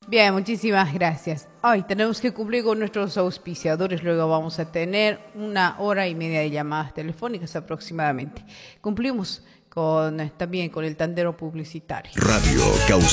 Bien, muchísimas gracias. Hoy tenemos que cumplir con nuestros auspiciadores, luego vamos a tener 1 hora y media de llamadas telefónicas aproximadamente. Cumplimos también con el tandero publicitario. Radio Causa.